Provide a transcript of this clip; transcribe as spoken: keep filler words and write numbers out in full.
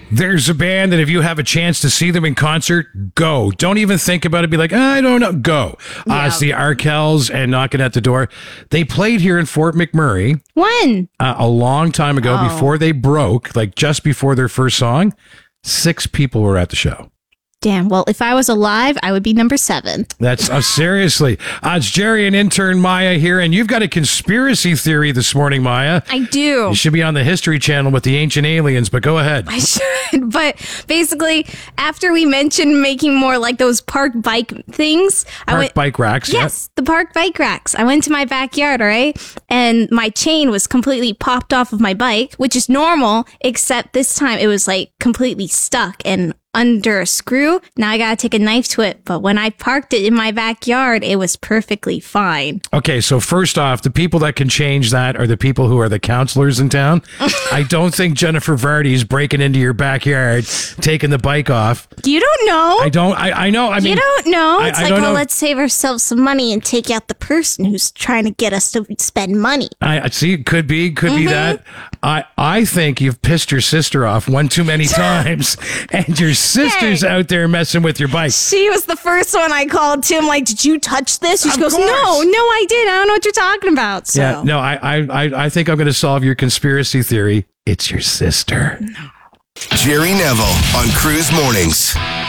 There's a band that if you have a chance to see them in concert, go. Don't even think about it. Be like, I don't know. Go. Yeah. Uh, it's the Arkells and Knocking at the Door. They played here in Fort McMurray. When? Uh, a long time ago, oh. before they broke, like just before their first song. Six people were at the show. Damn. Well, if I was alive, I would be number seven. That's uh, seriously. Uh, it's Jerry and intern Maya here, and you've got a conspiracy theory this morning, Maya. I do. You should be on the History Channel with the ancient aliens, but go ahead. I should, but basically, after we mentioned making more like those park bike things, park I went bike racks. Yes, yeah. The park bike racks. I went to my backyard, all right, and my chain was completely popped off of my bike, which is normal, except this time it was like completely stuck and under a screw. Now I gotta take a knife to it, but when I parked it in my backyard, it was perfectly fine. Okay, so first off, the people that can change that are the people who are the counselors in town. I don't think Jennifer Vardy is breaking into your backyard, taking the bike off. You don't know. I don't. I, I know. I mean, you don't know. It's I, like, I oh, know. Let's save ourselves some money and take out the person who's trying to get us to spend money. I see. It could be. Could mm-hmm. be that. I I think you've pissed your sister off one too many times, and your sister's hey. out there messing with your bike. She was the first one I called to. I'm like, did you touch this? She of goes, course. no, no, I did. I don't know what you're talking about. So. Yeah, no, I, I, I think I'm going to solve your conspiracy theory. It's your sister. No. Jerry Neville on Cruise Mornings.